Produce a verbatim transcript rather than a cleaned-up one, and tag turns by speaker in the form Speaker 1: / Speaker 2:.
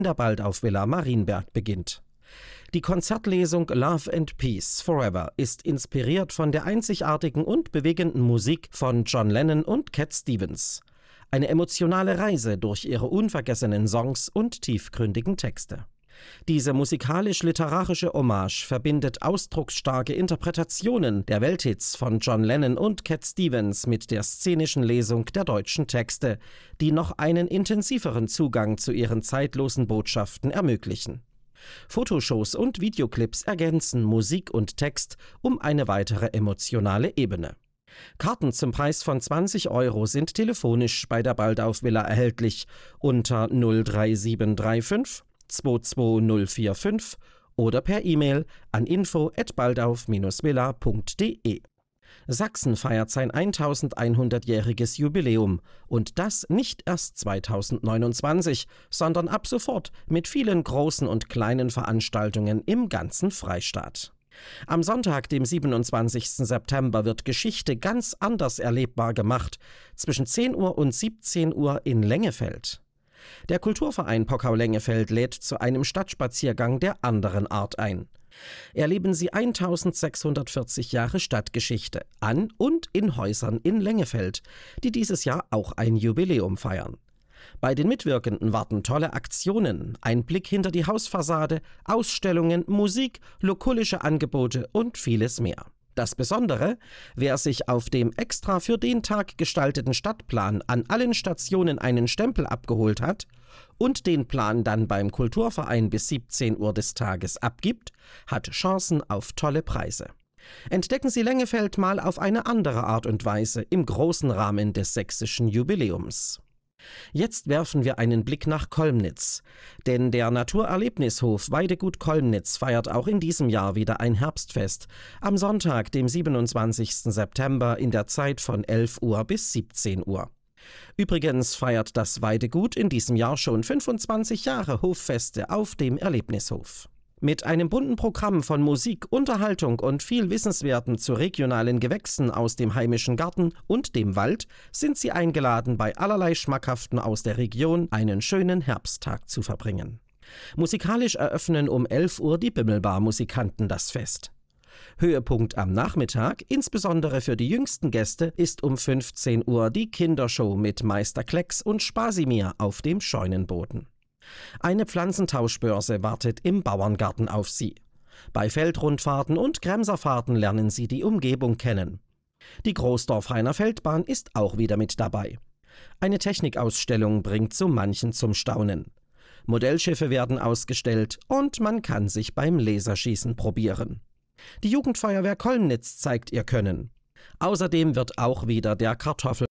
Speaker 1: der bald auf Villa Marienberg beginnt. Die Konzertlesung Love and Peace Forever ist inspiriert von der einzigartigen und bewegenden Musik von John Lennon und Cat Stevens. Eine emotionale Reise durch ihre unvergessenen Songs und tiefgründigen Texte. Diese musikalisch-literarische Hommage verbindet ausdrucksstarke Interpretationen der Welthits von John Lennon und Cat Stevens mit der szenischen Lesung der deutschen Texte, die noch einen intensiveren Zugang zu ihren zeitlosen Botschaften ermöglichen. Fotoshows und Videoclips ergänzen Musik und Text um eine weitere emotionale Ebene. Karten zum Preis von zwanzig Euro sind telefonisch bei der Baldauf Villa erhältlich unter null drei sieben drei fünf zwei zwei null vier fünf oder per E-Mail an info at baldauf Bindestrich villa punkt de. Sachsen feiert sein eintausendeinhundertjähriges Jubiläum und das nicht erst zweitausendneunundzwanzig, sondern ab sofort mit vielen großen und kleinen Veranstaltungen im ganzen Freistaat. Am Sonntag, dem siebenundzwanzigsten September, wird Geschichte ganz anders erlebbar gemacht, zwischen zehn Uhr und siebzehn Uhr in Lengefeld. Der Kulturverein Pockau-Lengefeld lädt zu einem Stadtspaziergang der anderen Art ein. Erleben Sie eintausendsechshundertvierzig Jahre Stadtgeschichte an und in Häusern in Lengefeld, die dieses Jahr auch ein Jubiläum feiern. Bei den Mitwirkenden warten tolle Aktionen, ein Blick hinter die Hausfassade, Ausstellungen, Musik, lokulische Angebote und vieles mehr. Das Besondere: Wer sich auf dem extra für den Tag gestalteten Stadtplan an allen Stationen einen Stempel abgeholt hat und den Plan dann beim Kulturverein bis siebzehn Uhr des Tages abgibt, hat Chancen auf tolle Preise. Entdecken Sie Lengefeld mal auf eine andere Art und Weise im großen Rahmen des sächsischen Jubiläums. Jetzt werfen wir einen Blick nach Kolmnitz, denn der Naturerlebnishof Weidegut Kolmnitz feiert auch in diesem Jahr wieder ein Herbstfest, am Sonntag, dem siebenundzwanzigsten September in der Zeit von elf Uhr bis siebzehn Uhr. Übrigens feiert das Weidegut in diesem Jahr schon fünfundzwanzig Jahre Hoffeste auf dem Erlebnishof. Mit einem bunten Programm von Musik, Unterhaltung und viel Wissenswerten zu regionalen Gewächsen aus dem heimischen Garten und dem Wald sind Sie eingeladen, bei allerlei Schmackhaften aus der Region einen schönen Herbsttag zu verbringen. Musikalisch eröffnen um elf Uhr die Bimmelbar-Musikanten das Fest. Höhepunkt am Nachmittag, insbesondere für die jüngsten Gäste, ist um fünfzehn Uhr die Kindershow mit Meister Klecks und Spasimir auf dem Scheunenboden. Eine Pflanzentauschbörse wartet im Bauerngarten auf Sie. Bei Feldrundfahrten und Kremserfahrten lernen Sie die Umgebung kennen. Die Großdorf-Heiner Feldbahn ist auch wieder mit dabei. Eine Technikausstellung bringt so manchen zum Staunen. Modellschiffe werden ausgestellt und man kann sich beim Laserschießen probieren. Die Jugendfeuerwehr Kolmnitz zeigt ihr Können. Außerdem wird auch wieder der Kartoffel